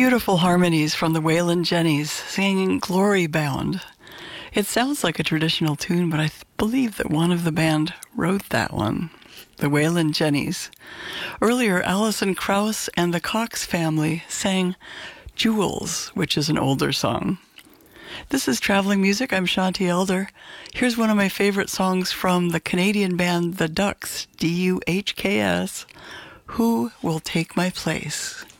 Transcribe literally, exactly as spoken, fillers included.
Beautiful harmonies from the Waylon Jennys singing Glory Bound. It sounds like a traditional tune, but I th- believe that one of the band wrote that one. The Waylon Jennys. Earlier, Alison Krauss and the Cox family sang Jewels, which is an older song. This is Traveling Music. I'm Shanti Elder. Here's one of my favorite songs from the Canadian band The Ducks, D U H K S, Who Will Take My Place?